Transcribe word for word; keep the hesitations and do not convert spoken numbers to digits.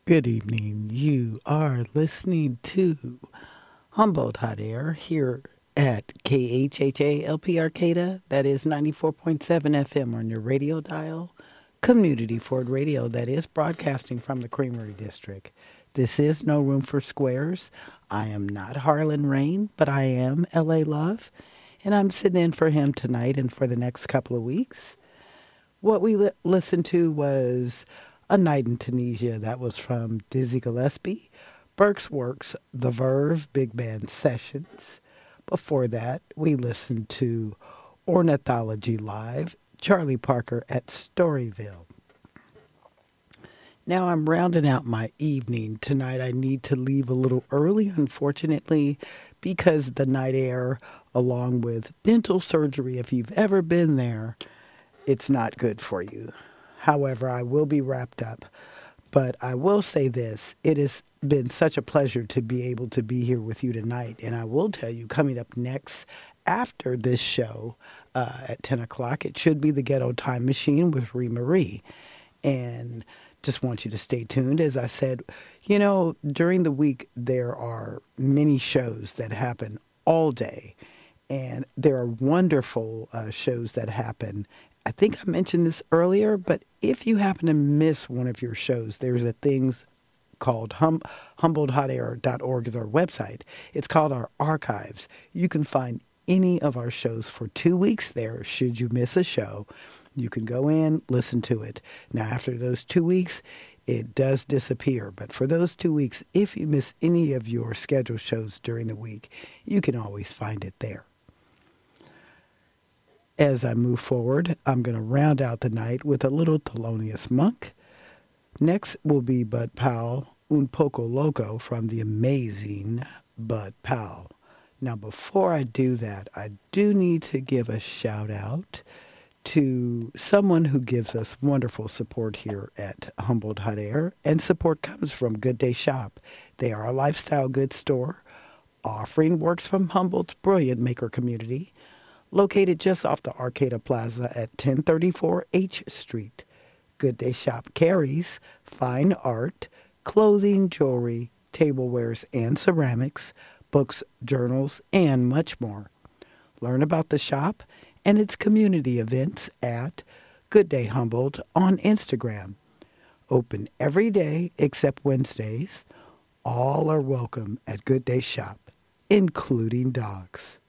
Good evening. You are listening to Humboldt Hot Air here at K H H A L P Arcata. That is ninety-four point seven F M on your radio dial. Community Ford Radio that is broadcasting from the Creamery District. This is No Room for Squares. I am not Harlan Rain, but I am L A Love, and I'm sitting in for him tonight and for the next couple of weeks. What we li- listened to was A Night in Tunisia. That was from Dizzy Gillespie. Burke's Works, The Verve Big Band Sessions. Before that, we listened to Ornithology Live, Charlie Parker at Storyville. Now I'm rounding out my evening. Tonight I need to leave a little early, unfortunately, because the night air, along with dental surgery, if you've ever been there, it's not good for you. However, I will be wrapped up. But I will say this, it has been such a pleasure to be able to be here with you tonight. And I will tell you, coming up next after this show uh, at ten o'clock, it should be the Ghetto Time Machine with Ree Marie. And just want you to stay tuned. As I said, you know, during the week, there are many shows that happen all day. And there are wonderful uh, shows that happen. I think I mentioned this earlier, but if you happen to miss one of your shows, there's a thing called hum, humboldt hot air dot org is our website. It's called our archives. You can find any of our shows for two weeks there. Should you miss a show, you can go in, listen to it. Now, after those two weeks, it does disappear. But for those two weeks, if you miss any of your scheduled shows during the week, you can always find it there. As I move forward, I'm going to round out the night with a little Thelonious Monk. Next will be Bud Powell, Un Poco Loco from the amazing Bud Powell. Now, before I do that, I do need to give a shout out to someone who gives us wonderful support here at Humboldt Hot Air, and support comes from Good Day Shop. They are a lifestyle goods store offering works from Humboldt's brilliant maker community, located just off the Arcata Plaza at ten thirty-four H Street. Good Day Shop carries fine art, clothing, jewelry, tablewares, and ceramics, books, journals, and much more. Learn about the shop and its community events at Good Day Humboldt on Instagram. Open every day except Wednesdays. All are welcome at Good Day Shop, including dogs.